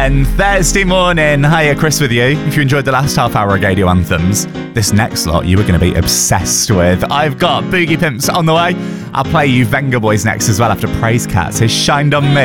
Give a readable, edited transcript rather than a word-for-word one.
again, Thursday morning. Hiya, Chris with you. If you enjoyed the last half hour of Radio Anthems, this next lot you are going to be obsessed with. I've got Boogie Pimps on the way. I'll play you Venga Boys next as well after Praise Cats. It's Shined on Me.